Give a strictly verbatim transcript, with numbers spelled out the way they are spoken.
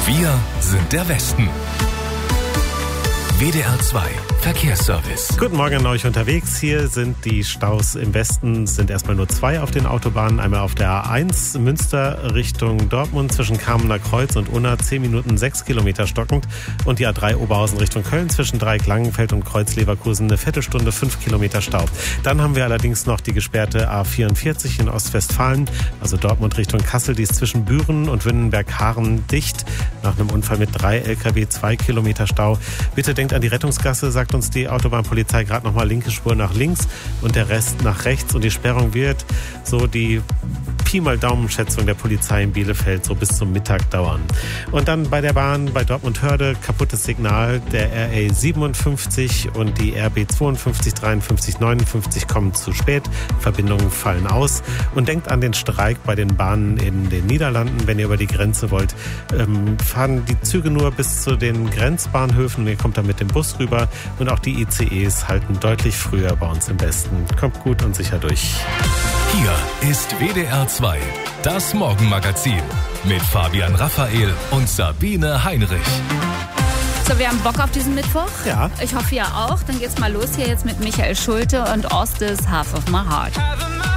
Wir sind der Westen. W D R zwei Verkehrsservice. Guten Morgen an euch unterwegs. Hier sind die Staus im Westen. Es sind erstmal nur zwei auf den Autobahnen. Einmal auf der A eins Münster Richtung Dortmund zwischen Kamener Kreuz und Unna. zehn Minuten sechs Kilometer stockend. Und die A drei Oberhausen Richtung Köln zwischen Dreieck-Langenfeld und Kreuz-Leverkusen eine Viertelstunde, fünf Kilometer Stau. Dann haben wir allerdings noch die gesperrte A vierundvierzig in Ostwestfalen, also Dortmund Richtung Kassel. Die ist zwischen Büren und Wünnenberg-Haaren dicht. Nach einem Unfall mit drei L K W, zwei Kilometer Stau. Bitte denkt an die Rettungsgasse, sagt uns die Autobahnpolizei gerade nochmal, linke Spur nach links und der Rest nach rechts. Und die Sperrung wird, so die Pi mal Daumenschätzung der Polizei in Bielefeld, so bis zum Mittag dauern. Und dann bei der Bahn bei Dortmund-Hörde kaputtes Signal. Der R A siebenundfünfzig und die R B zweiundfünfzig, dreiundfünfzig, neunundfünfzig kommen zu spät. Verbindungen fallen aus. Und denkt an den Streik bei den Bahnen in den Niederlanden. Wenn ihr über die Grenze wollt, ähm, fahren die Züge nur bis zu den Grenzbahnhöfen. Ihr kommt dann mit dem Bus rüber. Und auch die I C Es halten deutlich früher bei uns im Westen. Kommt gut und sicher durch. Hier ist W D R zwei, das Morgenmagazin mit Fabian Raphael und Sabine Heinrich. So, wir haben Bock auf diesen Mittwoch. Ja. Ich hoffe, ihr auch. Dann geht's mal los hier jetzt mit Michael Schulte und Ostis Half of My Heart.